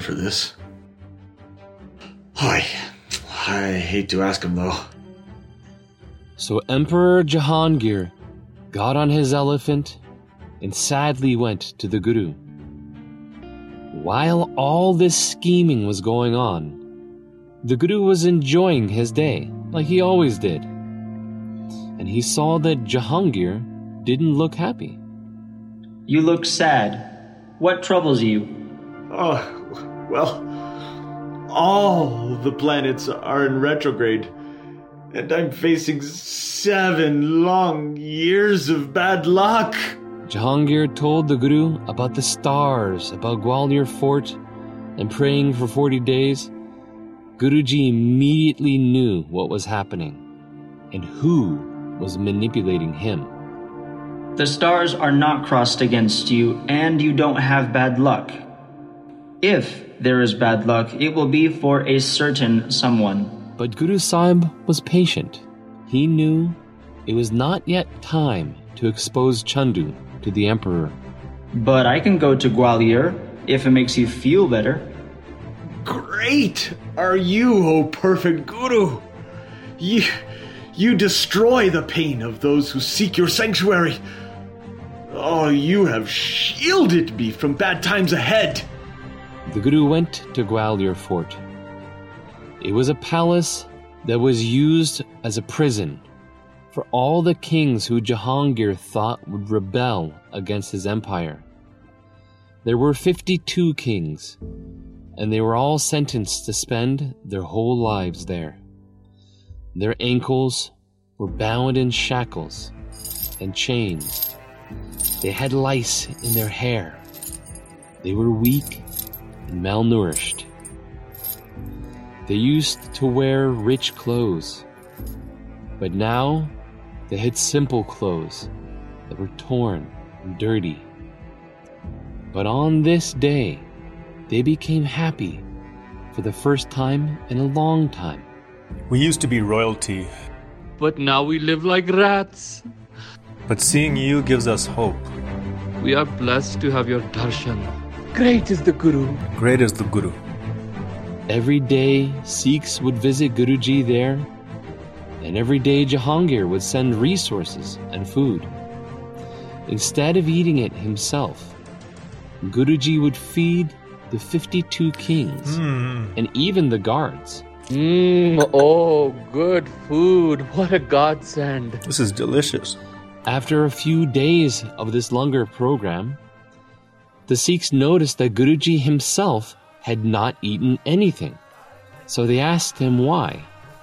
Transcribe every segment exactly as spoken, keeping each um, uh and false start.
for this. I, I hate to ask him, though. So Emperor Jahangir got on his elephant and sadly went to the Guru. While all this scheming was going on, the Guru was enjoying his day, like he always did. And he saw that Jahangir didn't look happy. You look sad. What troubles you? Oh, well, all the planets are in retrograde, and I'm facing seven long years of bad luck. Jahangir told the Guru about the stars, about Gwalior Fort, and praying for forty days. Guruji immediately knew what was happening and who was manipulating him. The stars are not crossed against you, and you don't have bad luck. If there is bad luck, it will be for a certain someone. But Guru Sahib was patient. He knew it was not yet time to expose Chandu to the emperor. But I can go to Gwalior if it makes you feel better. Great are you, O perfect Guru! You, you destroy the pain of those who seek your sanctuary. Oh, you have shielded me from bad times ahead. The Guru went to Gwalior Fort. It was a palace that was used as a prison for all the kings who Jahangir thought would rebel against his empire. There were fifty-two kings, and they were all sentenced to spend their whole lives there. Their ankles were bound in shackles and chains. They had lice in their hair. They were weak and malnourished. They used to wear rich clothes, but now they had simple clothes that were torn and dirty. But on this day, they became happy for the first time in a long time. We used to be royalty, but now we live like rats. But seeing you gives us hope. We are blessed to have your darshan. Great is the Guru. Great is the Guru. Every day, Sikhs would visit Guruji there, and every day Jahangir would send resources and food. Instead of eating it himself, Guruji would feed the fifty-two kings Mm. and even the guards. Mmm, oh, good food. What a godsend. This is delicious. After a few days of this longer program, the Sikhs noticed that Guruji himself had not eaten anything. So they asked him why.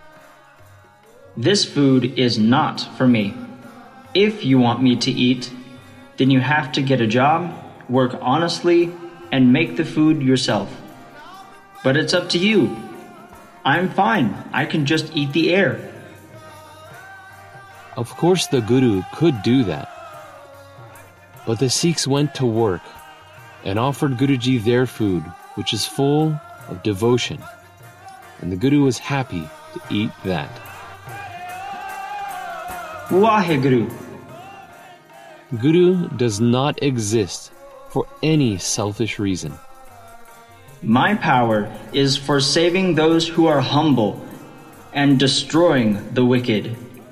This food is not for me. If you want me to eat, then you have to get a job, work honestly, and make the food yourself. But it's up to you. I'm fine. I can just eat the air. Of course, the Guru could do that. But the Sikhs went to work and offered Guruji their food, which is full of devotion. And the Guru was happy to eat that. Waheguru. Guru does not exist for any selfish reason. My power is for saving those who are humble and destroying the wicked.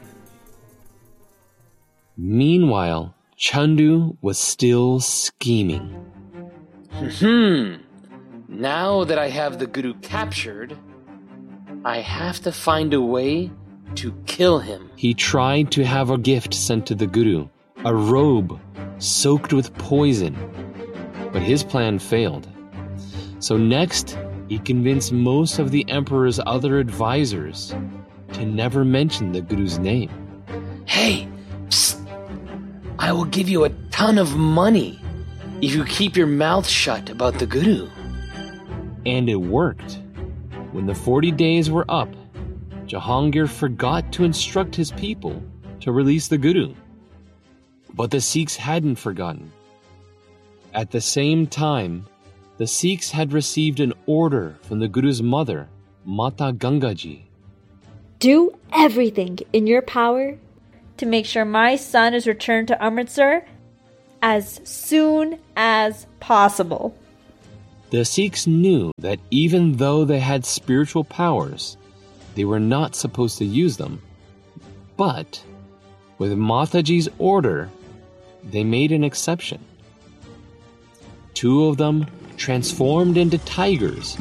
Meanwhile, Chandu was still scheming. Hmm. Now that I have the Guru captured, I have to find a way to kill him. He tried to have a gift sent to the Guru, a robe soaked with poison, but his plan failed. So next, he convinced most of the emperor's other advisors to never mention the Guru's name. Hey, psst, I will give you a ton of money if you keep your mouth shut about the Guru. And it worked. When the forty days were up, Jahangir forgot to instruct his people to release the Guru. But the Sikhs hadn't forgotten. At the same time, the Sikhs had received an order from the Guru's mother, Mata Gangaji. Do everything in your power to make sure my son is returned to Amritsar as soon as possible. The Sikhs knew that even though they had spiritual powers, they were not supposed to use them. But with Mataji's order, they made an exception. Two of them transformed into tigers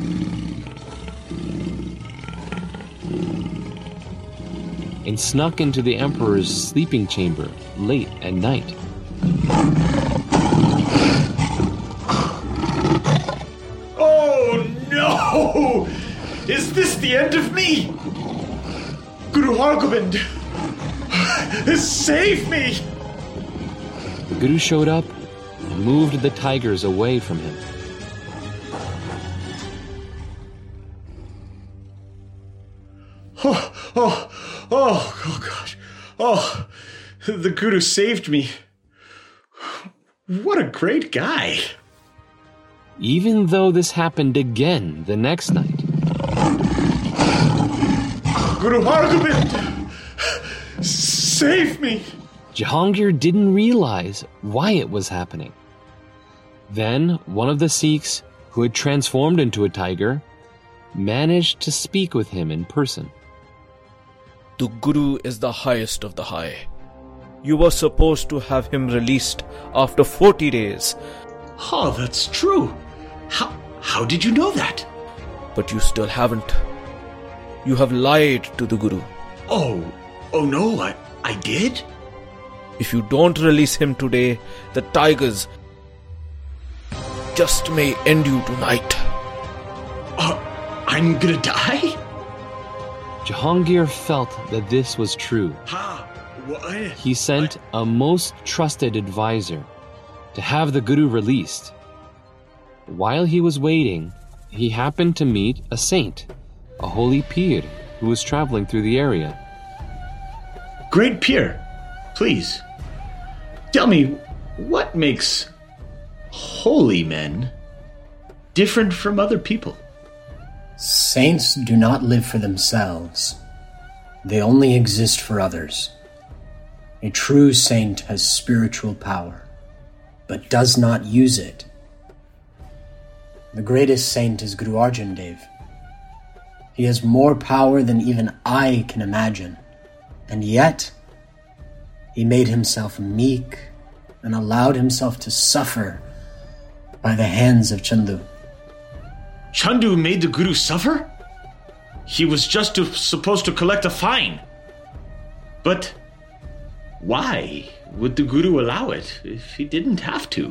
and snuck into the emperor's sleeping chamber late at night. Oh no! Is this the end of me? Guru Hargobind! Save me! The Guru showed up and moved the tigers away from him. Oh, oh, oh, oh gosh. Oh, the Guru saved me. What a great guy. Even though this happened again the next night. Guru Hargobind! Save me! Jahangir didn't realize why it was happening. Then one of the Sikhs, who had transformed into a tiger, managed to speak with him in person. The Guru is the highest of the high. You were supposed to have him released after forty days. Oh, that's true. How, how did you know that? But you still haven't. You have lied to the Guru. Oh, oh no, I, I did? If you don't release him today, the tigers just may end you tonight. Uh, I'm gonna die? Jahangir felt that this was true. Ha! What? He sent a most trusted advisor to have the Guru released. While he was waiting, he happened to meet a saint, a holy Pir, who was traveling through the area. Great Pir, please, tell me, what makes holy men different from other people? Saints do not live for themselves. They only exist for others. A true saint has spiritual power, but does not use it. The greatest saint is Guru Arjan Dev. He has more power than even I can imagine, and yet he made himself meek and allowed himself to suffer by the hands of Chandu. Chandu made the Guru suffer? He was just to, supposed to collect a fine. But why would the Guru allow it if he didn't have to?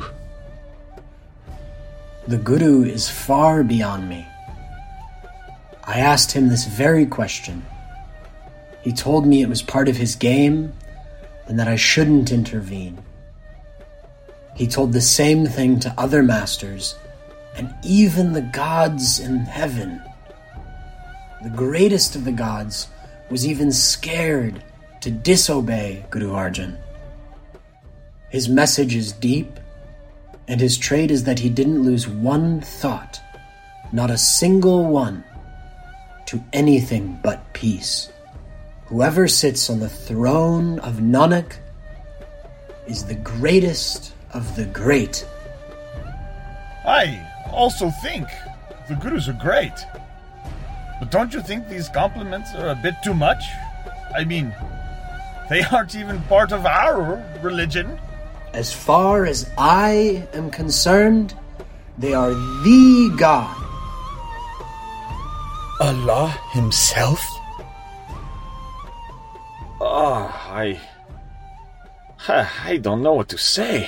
The Guru is far beyond me. I asked him this very question. He told me it was part of his game and that I shouldn't intervene. He told the same thing to other masters and even the gods in heaven. The greatest of the gods was even scared to disobey Guru Arjan. His message is deep, and his trait is that he didn't lose one thought, not a single one, to anything but peace. Whoever sits on the throne of Nanak is the greatest of the great. I also think the Gurus are great. But don't you think these compliments are a bit too much? I mean, they aren't even part of our religion. As far as I am concerned, they are the God. Allah himself? Ah, oh, I... I don't know what to say.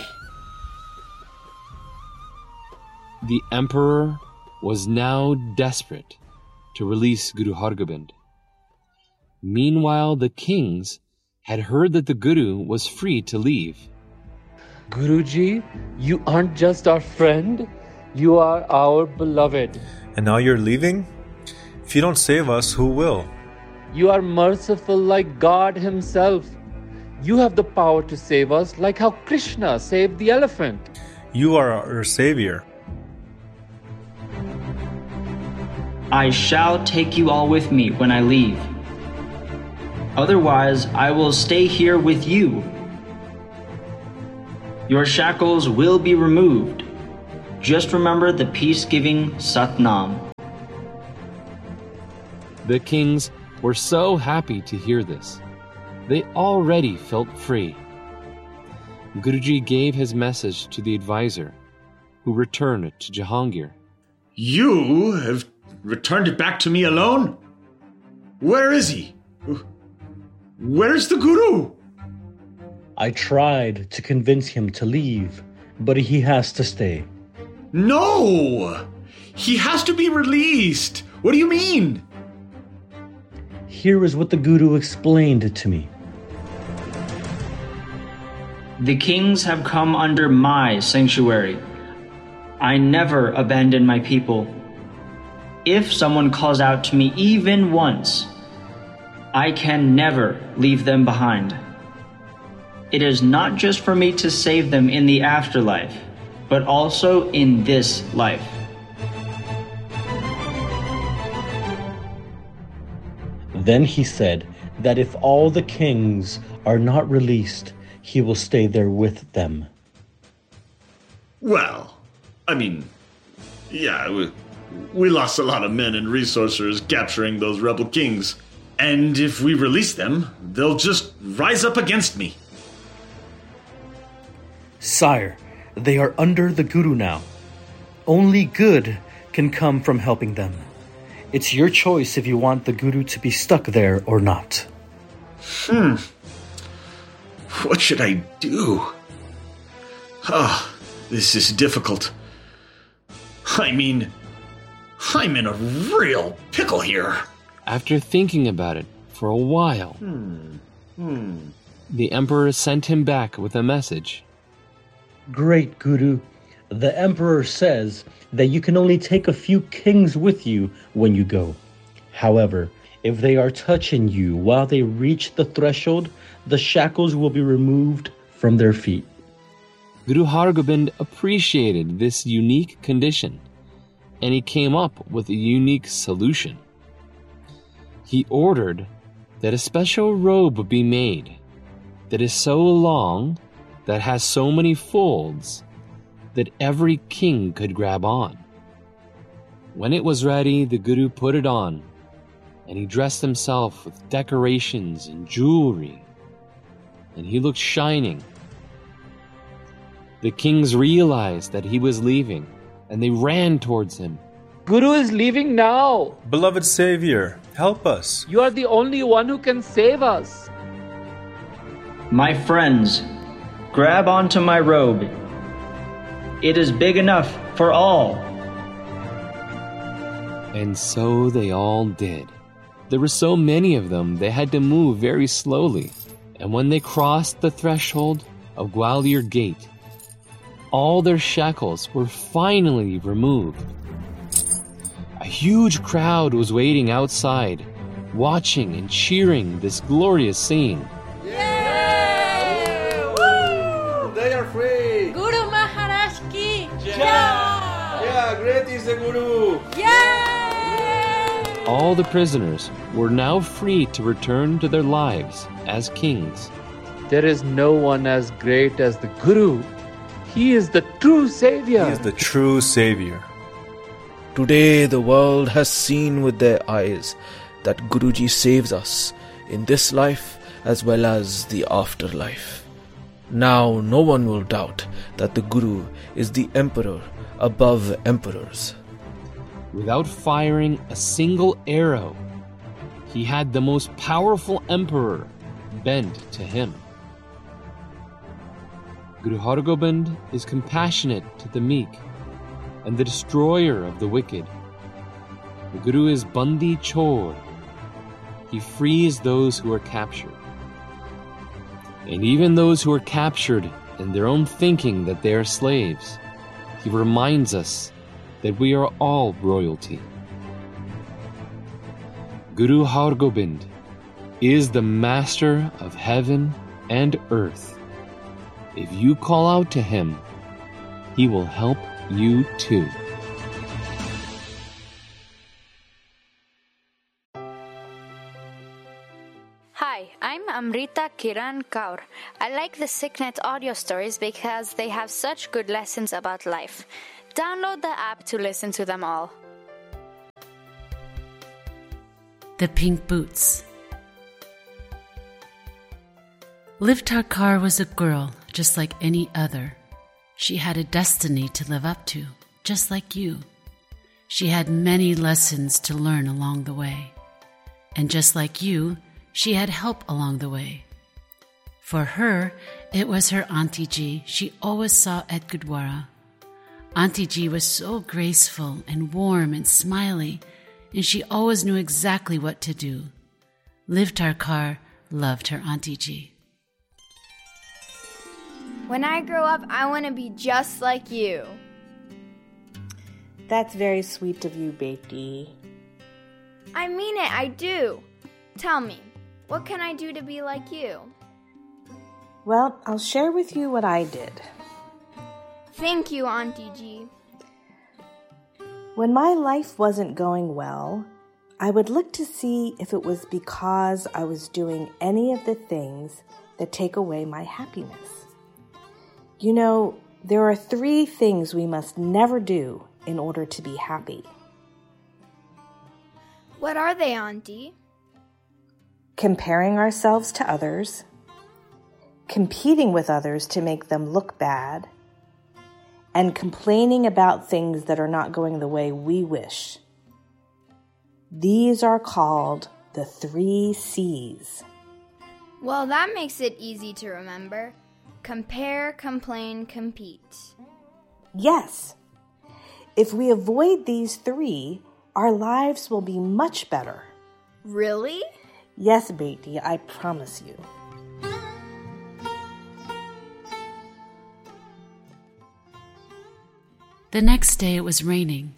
The emperor was now desperate to release Guru Hargobind. Meanwhile, the kings had heard that the Guru was free to leave. Guruji, you aren't just our friend, you are our beloved. And now you're leaving? If you don't save us, who will? You are merciful like God himself. You have the power to save us like how Krishna saved the elephant. You are our savior. I shall take you all with me when I leave. Otherwise, I will stay here with you. Your shackles will be removed. Just remember the peace-giving Satnam. The kings were so happy to hear this. They already felt free. Guruji gave his message to the advisor, who returned to Jahangir. You have returned it back to me alone? Where is he? Where's the Guru? I tried to convince him to leave, but he has to stay. No! He has to be released! What do you mean? Here is what the Guru explained to me. The kings have come under my sanctuary. I never abandon my people. If someone calls out to me even once, I can never leave them behind. It is not just for me to save them in the afterlife, but also in this life. Then he said that if all the kings are not released, he will stay there with them. Well, I mean, yeah, we, we lost a lot of men and resources capturing those rebel kings. And if we release them, they'll just rise up against me. Sire, they are under the Guru now. Only good can come from helping them. It's your choice if you want the Guru to be stuck there or not. Hmm. What should I do? Ah, oh, this is difficult. I mean, I'm in a real pickle here. After thinking about it for a while, hmm. Hmm. the emperor sent him back with a message. Great Guru, the emperor says that you can only take a few kings with you when you go. However, if they are touching you while they reach the threshold, the shackles will be removed from their feet. Guru Hargobind appreciated this unique condition, and he came up with a unique solution. He ordered that a special robe be made that is so long, that has so many folds, that every king could grab on. When it was ready, the Guru put it on, and he dressed himself with decorations and jewelry, and he looked shining. The kings realized that he was leaving, and they ran towards him. Guru is leaving now. Beloved Savior, help us. You are the only one who can save us. My friends, grab onto my robe. It is big enough for all. And so they all did. There were so many of them, they had to move very slowly. And when they crossed the threshold of Gwalior Gate, all their shackles were finally removed. A huge crowd was waiting outside, watching and cheering this glorious scene. Yay! Woo! They are free! Guru Maharaj ki Jai! Yeah, great is the Guru! Yay! All the prisoners were now free to return to their lives as kings. There is no one as great as the Guru. He is the true savior. He is the true savior. Today the world has seen with their eyes that Guruji saves us in this life as well as the afterlife. Now no one will doubt that the Guru is the emperor above emperors. Without firing a single arrow, he had the most powerful emperor bend to him. Guru Hargobind is compassionate to the meek and the destroyer of the wicked. The Guru is Bandi Chor. He frees those who are captured. And even those who are captured in their own thinking that they are slaves, he reminds us that we are all royalty. Guru Hargobind is the master of heaven and earth. If you call out to him, he will help you too. Hi, I'm Amrita Kiran Kaur. I like the Sicknet audio stories because they have such good lessons about life. Download the app to listen to them all. The Pink Boots. Livtar Kar was a girl just like any other. She had a destiny to live up to, just like you. She had many lessons to learn along the way. And just like you, she had help along the way. For her, it was her Auntie G she always saw at Gurdwara. Auntie G was so graceful and warm and smiley, and she always knew exactly what to do. Livtar Kar loved her Auntie G. When I grow up, I want to be just like you. That's very sweet of you, Beti. I mean it, I do. Tell me, what can I do to be like you? Well, I'll share with you what I did. Thank you, Auntie G. When my life wasn't going well, I would look to see if it was because I was doing any of the things that take away my happiness. You know, there are three things we must never do in order to be happy. What are they, Auntie? Comparing ourselves to others, competing with others to make them look bad, and complaining about things that are not going the way we wish. These are called the three C's. Well, that makes it easy to remember. Compare, complain, compete. Yes. If we avoid these three, our lives will be much better. Really? Yes, Beti, I promise you. The next day it was raining,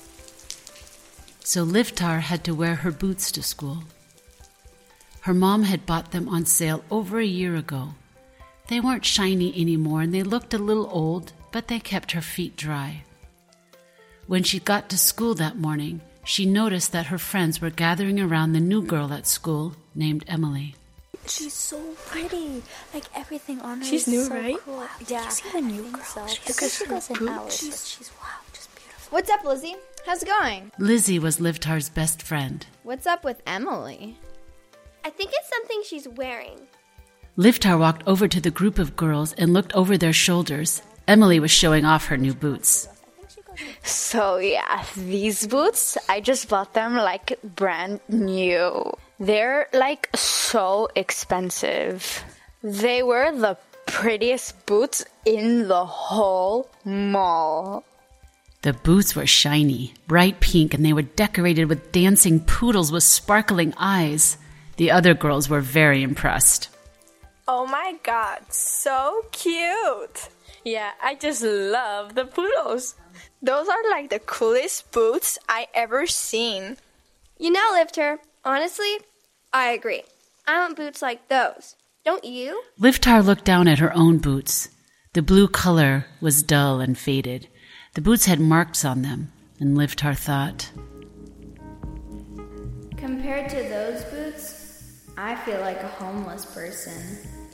so Livtar had to wear her boots to school. Her mom had bought them on sale over a year ago. They weren't shiny anymore and they looked a little old, but they kept her feet dry. When she got to school that morning, she noticed that her friends were gathering around the new girl at school named Emily. She's so pretty. Like everything on her She's is new, so right? cool. Wow, Did yeah, you see the new I girl? so. She Because she goes in boots. hours, but she's wow, just beautiful. What's up, Lizzie? How's it going? Lizzie was Livtar's best friend. What's up with Emily? I think it's something she's wearing. Livtar walked over to the group of girls and looked over their shoulders. Emily was showing off her new boots. So yeah, these boots, I just bought them like brand new. They're like so expensive. They were the prettiest boots in the whole mall. The boots were shiny, bright pink, and they were decorated with dancing poodles with sparkling eyes. The other girls were very impressed. Oh my god, so cute! Yeah, I just love the poodles. Those are like the coolest boots I ever seen. You know, Livtar, honestly, I agree. I want boots like those. Don't you? Livtar looked down at her own boots. The blue color was dull and faded. The boots had marks on them, and Livtar thought, Compared to those boots, I feel like a homeless person.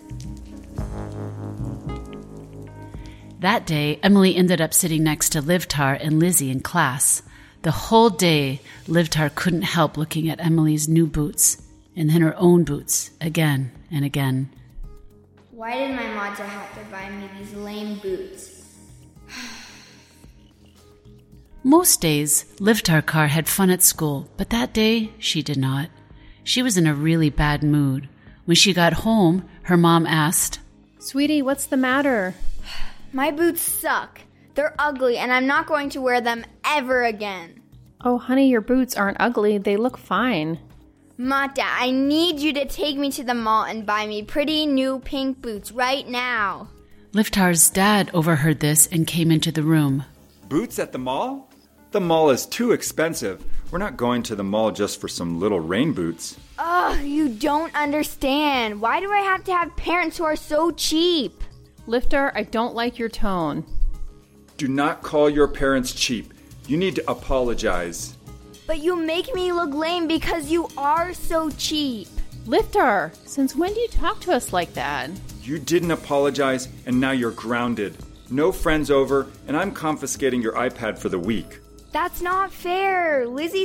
That day, Emily ended up sitting next to Livtar and Lizzie in class. The whole day, Livtar couldn't help looking at Emily's new boots, and then her own boots, again and again. Why did my mother have to buy me these lame boots? Most days, Livtar Kar had fun at school, but that day, she did not. She was in a really bad mood. When she got home, her mom asked, Sweetie, what's the matter? My boots suck. They're ugly, and I'm not going to wear them ever again. Oh, honey, your boots aren't ugly. They look fine. Mata, I need you to take me to the mall and buy me pretty new pink boots right now. Livtar's dad overheard this and came into the room. Boots at the mall? The mall is too expensive. We're not going to the mall just for some little rain boots. Ugh, you don't understand. Why do I have to have parents who are so cheap? Livtar, I don't like your tone. Do not call your parents cheap. You need to apologize. But you make me look lame because you are so cheap. Livtar, since when do you talk to us like that? You didn't apologize, and now you're grounded. no friends over, and I'm confiscating your iPad for the week. That's not fair. Lizzie